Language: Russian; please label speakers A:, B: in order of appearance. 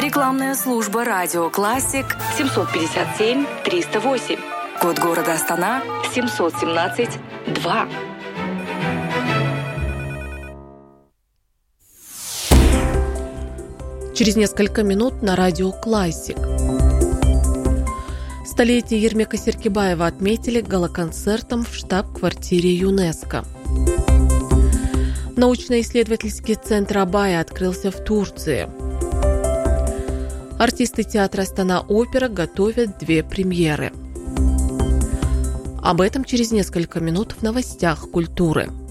A: Рекламная служба «Радио Классик» 757-308. Код города Астана 717-2.
B: Через несколько минут на радио «Классик». Столетие Ермека Серкебаева отметили галоконцертом в штаб-квартире ЮНЕСКО. Научно-исследовательский центр Абая открылся в Турции. Артисты театра «Астана-Опера» готовят 2 премьеры. Об этом через несколько минут в новостях культуры.